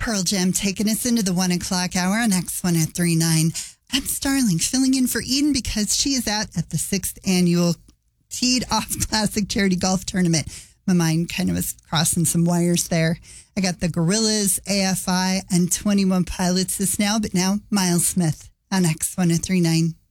Pearl Jam taking us into the 1 o'clock hour on X1039. I'm Starling, filling in for Eden because she is out at the 6th annual Teed Off Classic Charity Golf Tournament. My mind kind of was crossing some wires there. I got the Gorillas, AFI, and 21 Pilots this now, but now Miles Smith on X1039.